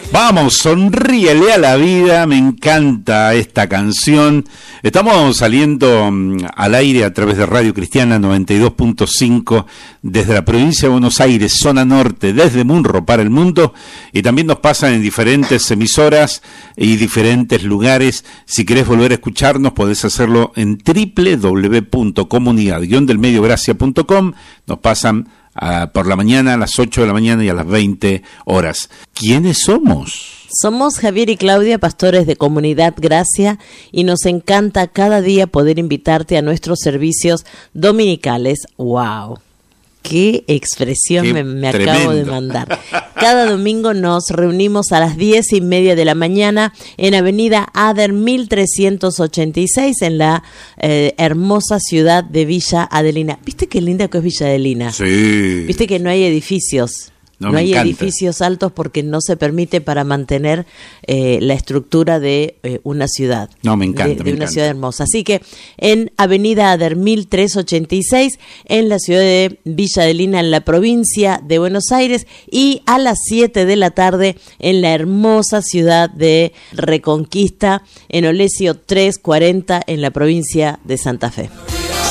Vamos, sonríele a la vida, me encanta esta canción. Estamos saliendo al aire a través de Radio Cristiana 92.5 desde la provincia de Buenos Aires, zona norte, desde Munro para el mundo, y también nos pasan en diferentes emisoras y diferentes lugares. Si querés volver a escucharnos, podés hacerlo en www.comunidad-delmediogracia.com. Nos pasan por la mañana, a las 8 de la mañana y a las 20 horas. ¿Quiénes somos? Somos Javier y Claudia, pastores de Comunidad Gracia, y nos encanta cada día poder invitarte a nuestros servicios dominicales. ¡Wow! ¡Qué expresión me acabo de mandar! Cada domingo nos reunimos a las 10:30 de la mañana en Avenida Ader 1386 en la hermosa ciudad de Villa Adelina. ¿Viste qué linda que es Villa Adelina? Sí. ¿Viste que no hay edificios? No hay edificios altos porque no se permite para mantener la estructura de una ciudad. No, me encanta. De una ciudad hermosa. Así que en Avenida Ader 1386, en la ciudad de Villa Adelina, en la provincia de Buenos Aires, y a las 7 de la tarde en la hermosa ciudad de Reconquista, en Olesio 340, en la provincia de Santa Fe.